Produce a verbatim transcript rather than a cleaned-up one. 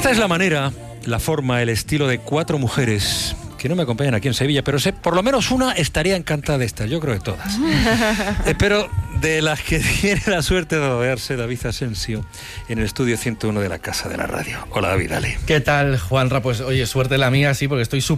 Esta es la manera, la forma, el estilo de cuatro mujeres que no me acompañan aquí en Sevilla, pero sé, por lo menos una estaría encantada de estas, yo creo que todas. eh, pero de las que tiene la suerte de rodearse David Asensio en el estudio ciento uno de la Casa de la Radio. Hola, David, dale. ¿Qué tal, Juanra? Pues oye, suerte la mía, sí, porque estoy súper